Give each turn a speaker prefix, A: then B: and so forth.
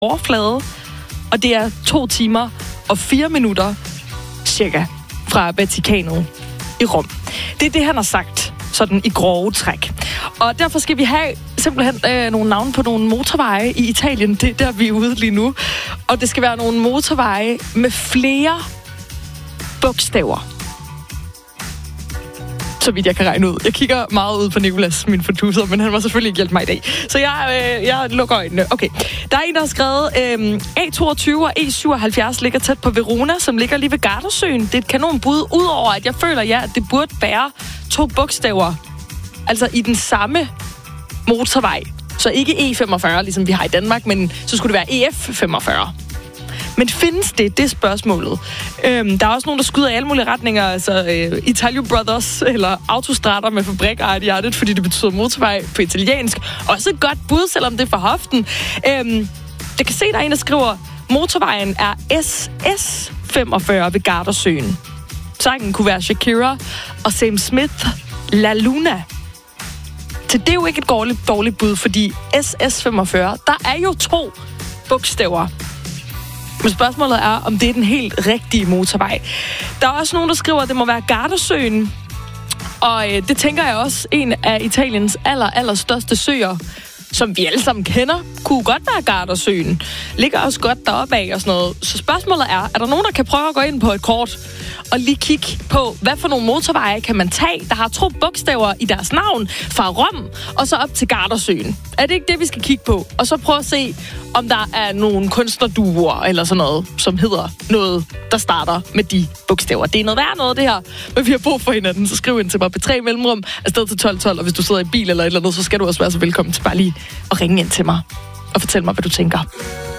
A: overflade, og det er 2 timer og 4 minutter cirka fra Vatikanet i Rom. Det er det, han har sagt, sådan i grove træk. Og derfor skal vi have simpelthen nogle navne på nogle motorveje i Italien. Det er der, vi er ude lige nu. Og det skal være nogle motorveje med flere bogstaver. Så vidt jeg kan regne ud. Jeg kigger meget ud på Nicolas, min producer, men han var selvfølgelig ikke hjælpe mig i dag. Så jeg lukker øjnene. Okay. Der er en, der har skrevet, A22 og E77 ligger tæt på Verona, som ligger lige ved Gardasøen. Det er et kanonbud, udover at jeg føler, at det burde bære 2 bogstaver. Altså i den samme motorvej. Så ikke E45, ligesom vi har i Danmark, men så skulle det være EF45. Men findes det? Det er spørgsmålet. Der er også nogen, der skyder i alle mulige retninger. Altså Italio Brothers eller Autostrada med fabrikart i hjertet, fordi det betyder motorvej på italiensk. Også et godt bud, selvom det er for hoften. Jeg kan se, der er en, der skriver, motorvejen er SS45 ved Gardasøen. Sangen kunne være Shakira og Sam Smith, La Luna. Så det er jo ikke et dårligt bud, fordi SS45, der er jo 2 bogstaver. Men spørgsmålet er, om det er den helt rigtige motorvej. Der er også nogen, der skriver, at det må være Gardasøen. Og det tænker jeg også, en af Italiens allerstørste søer, som vi alle sammen kender, kunne godt være Gardasøen. Ligger også godt deroppe af og sådan noget. Så spørgsmålet er der nogen, der kan prøve at gå ind på et kort og lige kigge på, hvad for nogle motorveje kan man tage, der har 2 bogstaver i deres navn fra Rom og så op til Gardasøen. Er det ikke det, vi skal kigge på? Og så prøve at se, om der er nogle kunstnerduoer eller sådan noget, som hedder noget, der starter med de bogstaver. Det er noget værd noget, det her. Men vi har brug for hinanden, så skriv ind til mig P3 mellemrum afsted til 1212, og hvis du sidder i bil eller et eller andet, så skal du også være så velkommen til bare lige at ringe ind til mig og fortælle mig, hvad du tænker.